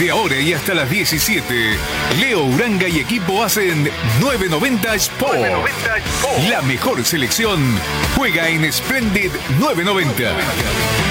Desde ahora y hasta las 17, Leo Uranga y equipo hacen 990 Sport. La mejor selección juega en Splendid 990.